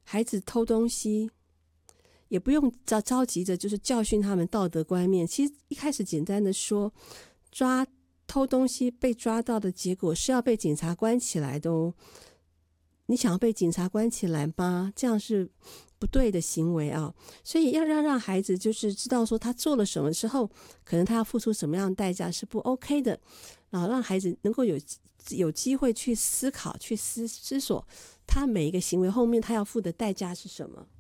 孩子偷东西，也不用着急着就是教训他们道德观念。其实一开始简单的说，偷东西被抓到的结果是要被警察关起来的哦。你想要被警察关起来吗？这样是不对的行为啊。所以要让孩子就是知道说他做了什么之后，可能他要付出什么样的代价是不 OK 的，然后让孩子能够有机会去思考，去思索他每一个行为后面他要付的代价是什么。